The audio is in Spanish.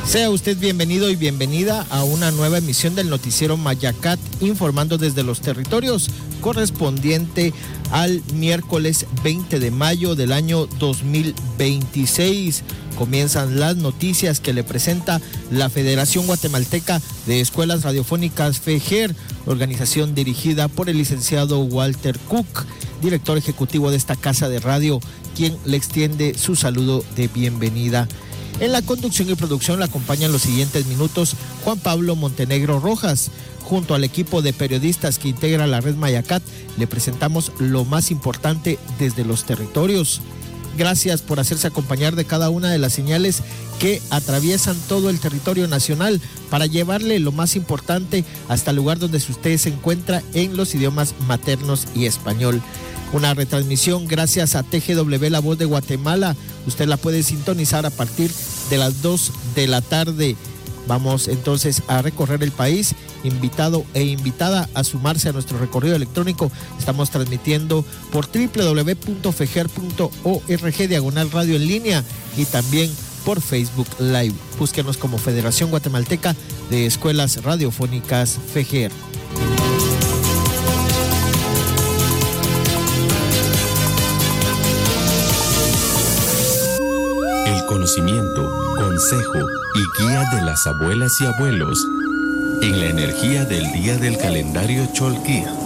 Sea usted bienvenido y bienvenida a una nueva emisión del noticiero Mayacat, informando desde los territorios, correspondiente al miércoles 20 de mayo del año 2026. Comienzan las noticias que le presenta la Federación Guatemalteca de Escuelas Radiofónicas FEGER, organización dirigida por el licenciado Walter Cook, director ejecutivo de esta casa de radio, quien le extiende su saludo de bienvenida. En la conducción y producción le acompañan los siguientes minutos Juan Pablo Montenegro Rojas. Junto al equipo de periodistas que integra la red Mayacat, le presentamos lo más importante desde los territorios. Gracias por hacerse acompañar de cada una de las señales que atraviesan todo el territorio nacional para llevarle lo más importante hasta el lugar donde usted se encuentra en los idiomas maternos y español. Una retransmisión gracias a TGW La Voz de Guatemala. Usted la puede sintonizar a partir de las 2 de la tarde. Vamos entonces a recorrer el país. Invitado e invitada a sumarse a nuestro recorrido electrónico. Estamos transmitiendo por www.feger.org/radio en línea y también por Facebook Live. Búsquenos como Federación Guatemalteca de Escuelas Radiofónicas FEGER. El conocimiento, consejo y guía de las abuelas y abuelos en la energía del día del calendario Cholquí.